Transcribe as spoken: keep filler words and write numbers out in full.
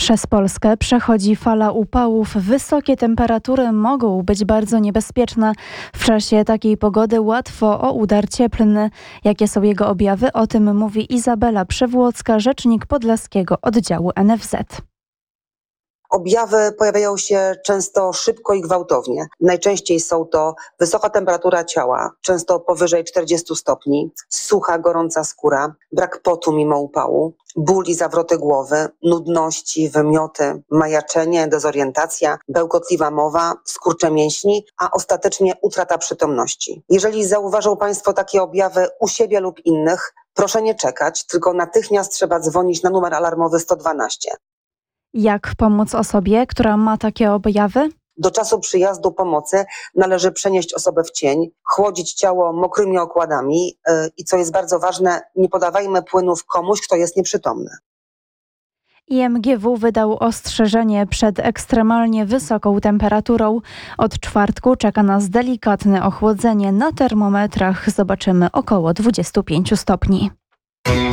Przez Polskę przechodzi fala upałów. Wysokie temperatury mogą być bardzo niebezpieczne. W czasie takiej pogody łatwo o udar cieplny. Jakie są jego objawy? O tym mówi Izabela Przewłocka, rzecznik Podlaskiego Oddziału N F Z. Objawy pojawiają się często szybko i gwałtownie. Najczęściej są to wysoka temperatura ciała, często powyżej czterdziestu stopni, sucha, gorąca skóra, brak potu mimo upału, ból i zawroty głowy, nudności, wymioty, majaczenie, dezorientacja, bełkotliwa mowa, skurcze mięśni, a ostatecznie utrata przytomności. Jeżeli zauważą Państwo takie objawy u siebie lub innych, proszę nie czekać, tylko natychmiast trzeba dzwonić na numer alarmowy sto dwanaście. Jak pomóc osobie, która ma takie objawy? Do czasu przyjazdu pomocy należy przenieść osobę w cień, chłodzić ciało mokrymi okładami yy, i co jest bardzo ważne, nie podawajmy płynów komuś, kto jest nieprzytomny. I M G W wydał ostrzeżenie przed ekstremalnie wysoką temperaturą. Od czwartku czeka nas delikatne ochłodzenie. Na termometrach zobaczymy około dwudziestu pięciu stopni.